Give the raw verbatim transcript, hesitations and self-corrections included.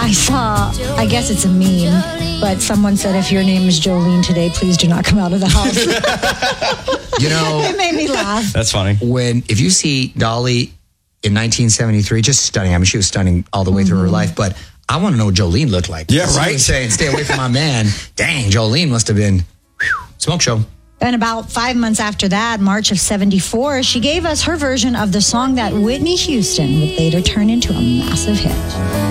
I saw, I guess it's a meme, but someone said, if your name is Jolene today, please do not come out of the house. You know, it made me laugh. That's funny. When, if you see Dolly in nineteen seventy-three, just stunning. I mean, she was stunning all the way mm-hmm. through her life, but I want to know what Jolene looked like. Yeah, so right? Saying, stay away from my man. Dang, Jolene must have been whew, smoke show. And about five months after that, March of seventy-four, she gave us her version of the song that Whitney Houston would later turn into a massive hit.